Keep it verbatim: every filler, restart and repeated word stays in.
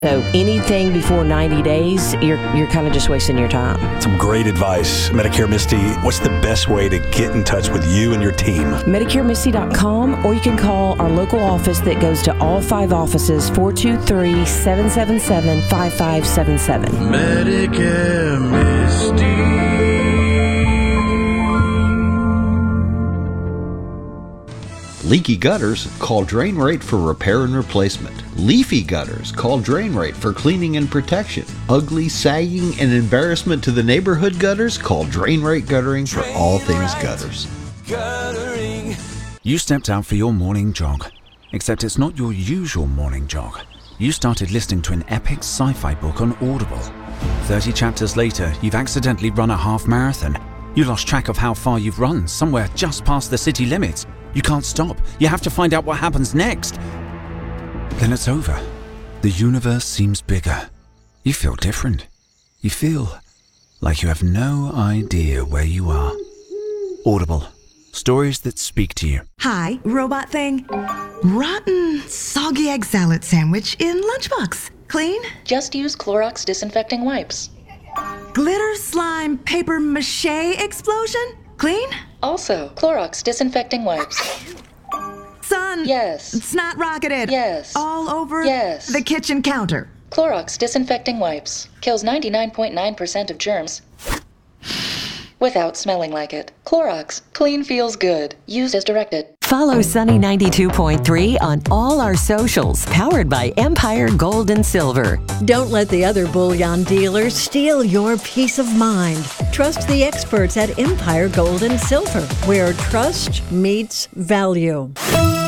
So anything before ninety days, you're you're kind of just wasting your time. Some great advice. Medicare Misty, what's the best way to get in touch with you and your team? Medicare Misty dot com, or you can call our local office that goes to all five offices, four two three, seven seven seven, five five seven seven. Medicare Misty. Leaky gutters? Call Drain Rate for repair and replacement. Leafy gutters? Call Drain Rate for cleaning and protection. Ugly, sagging, and embarrassment to the neighborhood gutters? Call Drain Rate Guttering for all things gutters. Guttering. You stepped out for your morning jog, except it's not your usual morning jog. You started listening to an epic sci-fi book on Audible. thirty chapters later, you've accidentally run a half marathon. You lost track of how far you've run, somewhere just past the city limits. You can't stop. You have to find out what happens next. Then it's over. The universe seems bigger. You feel different. You feel like you have no idea where you are. Audible. Stories that speak to you. Hi, robot thing. Rotten, soggy egg salad sandwich in lunchbox. Clean? Just use Clorox disinfecting wipes. Glitter slime paper mache explosion? Clean? Also, Clorox disinfecting wipes. Son. Yes. Snot rocketed. Yes. All over Yes. the kitchen counter. Clorox disinfecting wipes. Kills ninety-nine point nine percent of germs without smelling like it. Clorox. Clean feels good. Used as directed. Follow Sunny ninety-two point three on all our socials, powered by Empire Gold and Silver. Don't let the other bullion dealers steal your peace of mind. Trust the experts at Empire Gold and Silver, where trust meets value.